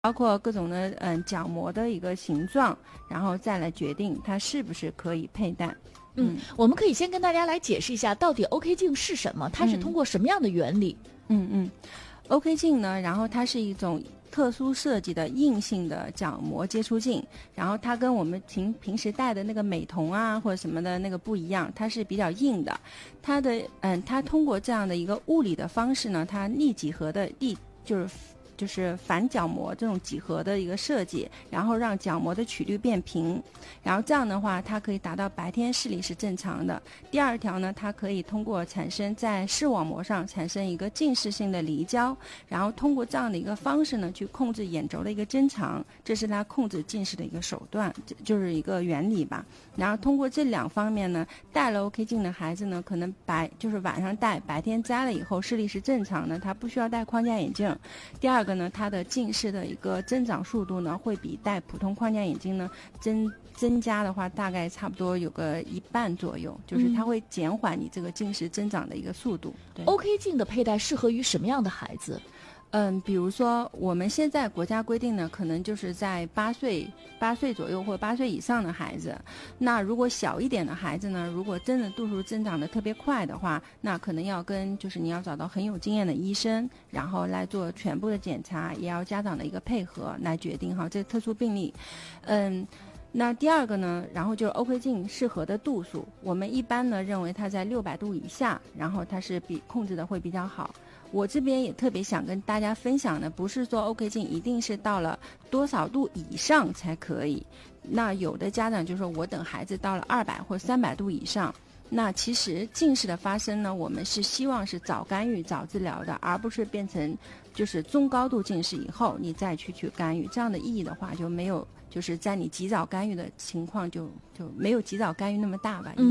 包括各种的角膜的一个形状，然后再来决定它是不是可以佩戴。 我们可以先跟大家来解释一下，到底 OK 镜是什么？它是通过什么样的原理 ？OK 镜呢，然后它是一种特殊设计的硬性的角膜接触镜，然后它跟我们平时戴的那个美瞳啊或者什么的那个不一样，它是比较硬的。它通过这样的一个物理的方式呢，它逆几何的就是反角膜这种几何的一个设计，然后让角膜的曲率变平，然后这样的话它可以达到白天视力是正常的。第二条呢，它可以通过产生在视网膜上产生一个近视性的离焦，然后通过这样的一个方式呢去控制眼轴的一个增长，这是它控制近视的一个手段，就是一个原理吧。然后通过这两方面呢，戴了 OK 镜的孩子呢，可能就是晚上戴，白天摘了以后视力是正常的，他不需要戴框架眼镜。第二个呢，它的近视的一个增长速度呢，会比戴普通框架眼镜呢增加的话，大概差不多有个1半左右，就是它会减缓你这个近视增长的一个速度。对 OK 镜的佩戴适合于什么样的孩子？ 比如说我们现在国家规定呢，可能就是在8岁左右或8岁以上的孩子。那如果小一点的孩子呢，如果真的度数增长的特别快的话，那可能就是你要找到很有经验的医生，然后来做全部的检查，也要家长的一个配合来决定哈这特殊病例。那第二个呢，然后就是 OK 镜适合的度数，我们一般呢认为它在600度以下，然后它是控制的会比较好。我这边也特别想跟大家分享的，不是说 OK 镜一定是到了多少度以上才可以。那有的家长就说我等孩子到了200或300度以上。那其实近视的发生呢，我们是希望是早干预早治疗的，而不是变成就是中高度近视以后你再去干预，这样的意义的话就没有，就是在你及早干预的情况就没有及早干预那么大吧。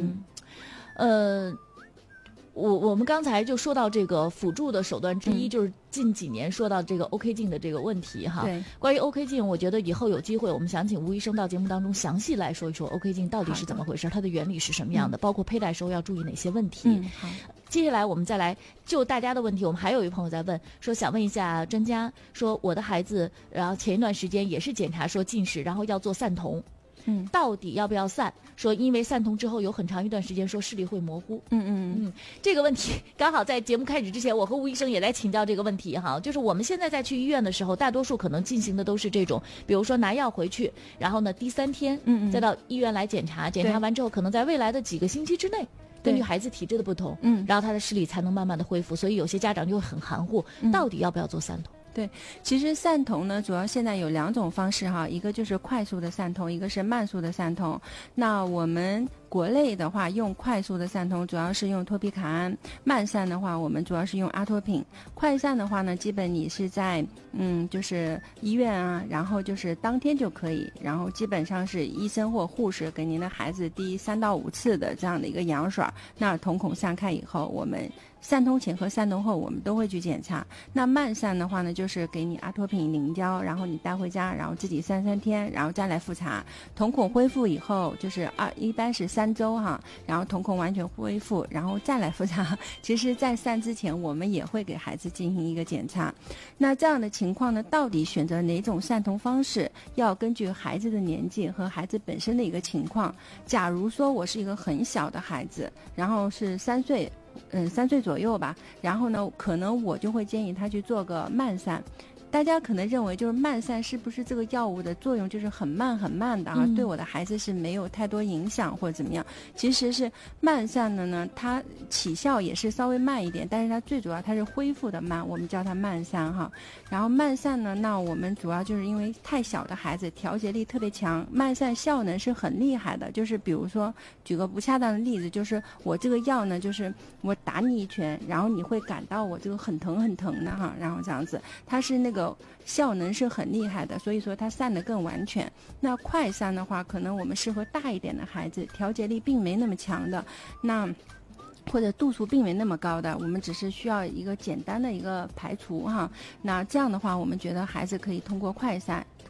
我们刚才就说到这个辅助的手段之一，就是近几年说到这个 OK 镜的这个问题哈。 对， 关于 OK 镜，我觉得以后有机会，我们想请吴医生到节目当中详细来说一说 OK 镜到底是怎么回事，它的原理是什么样的，包括佩戴时候要注意哪些问题。 好。 接下来我们再来就大家的问题，我们还有一位朋友在问说，想问一下专家，说我的孩子，然后前一段时间也是检查说近视，然后要做散瞳。到底要不要散？说因为散瞳之后有很长一段时间说视力会模糊。这个问题刚好在节目开始之前，我和吴医生也来请教这个问题哈。就是我们现在在去医院的时候，大多数可能进行的都是这种，比如说拿药回去，然后呢第3天，再到医院来检查，检查完之后，可能在未来的几个星期之内，根据孩子体质的不同，然后他的视力才能慢慢的恢复。所以有些家长就会很含糊，到底要不要做散瞳？ 对，其实散瞳呢，主要现在有2种方式哈，一个就是快速的散瞳，一个是慢速的散瞳。那我们国内的话，用快速的散瞳主要是用托皮卡胺，慢散的话，我们主要是用阿托品。快散的话呢，基本你是在就是医院啊，然后就是当天就可以，然后基本上是医生或护士给您的孩子滴3到5次的这样的一个羊水，那瞳孔散开以后，我们散瞳前和散瞳后我们都会去检查。那慢散的话呢，就是给你阿托品凝胶，然后你带回家，然后自己散3天，然后再来复查。瞳孔恢复以后，就是一般是3周哈，然后瞳孔完全恢复，然后再来复查。其实在散之前我们也会给孩子进行一个检查。那这样的情况呢，到底选择哪种散瞳方式，要根据孩子的年纪和孩子本身的一个情况。假如说我是一个很小的孩子，然后是3岁左右吧，然后呢可能我就会建议他去做个慢散。大家可能认为就是慢散是不是这个药物的作用就是很慢很慢的对我的孩子是没有太多影响或者怎么样。其实是慢散的呢，它起效也是稍微慢一点，但是它最主要它是恢复的慢，我们叫它慢散哈。然后慢散呢，那我们主要就是因为太小的孩子调节力特别强，慢散效能是很厉害的。就是比如说举个不恰当的例子，就是我这个药呢，就是我打你一拳，然后你会感到我这个很疼很疼的哈，然后这样子，它是那个效能是很厉害的，所以说它散得更完全。那快散的话，可能我们适合大一点的孩子，调节力并没那么强的，那或者度数并没那么高的，我们只是需要一个简单的一个排除哈。那这样的话，我们觉得孩子可以通过快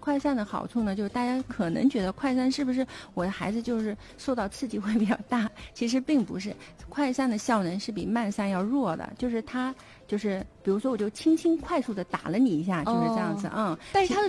快散的好处呢，就是大家可能觉得快散是不是我的孩子就是受到刺激会比较大？其实并不是，快散的效能是比慢散要弱的，就是它就是比如说我就轻轻快速的打了你一下，就是这样子， 但是它的